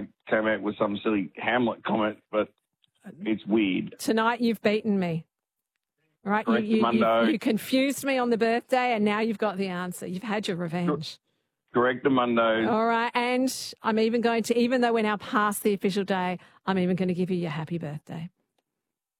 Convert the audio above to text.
I came out with some silly Hamlet comment, but it's weird. Tonight you've beaten me. Right? Correctamundo. You confused me on the birthday, and now you've got the answer. You've had your revenge. Correctamundo. All right. And I'm even going to, even though we're now past the official day, I'm even going to give you your happy birthday.